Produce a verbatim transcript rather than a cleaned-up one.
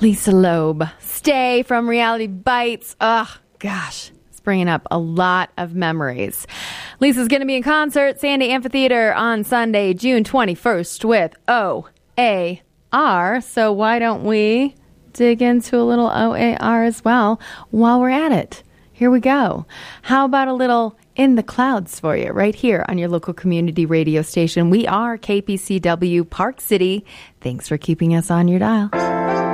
Lisa Loeb, Stay from Reality Bites. Ugh, gosh, it's bringing up a lot of memories. Lisa's going to be in concert, Sandy Amphitheater, on Sunday, June twenty-first with O A R. So why don't we dig into a little O A R as well while we're at it? Here we go. How about a little In the Clouds for you right here on your local community radio station? We are K P C W Park City. Thanks for keeping us on your dial.